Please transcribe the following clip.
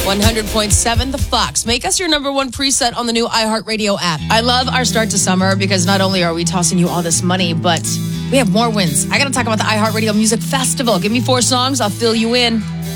100.7 The Fox. Make us your number one preset on the new iHeartRadio app. I love our start to summer because not only are we tossing you all this money, but we have more wins. I got to talk about the iHeartRadio Music Festival. Give me 4 songs, I'll fill you in.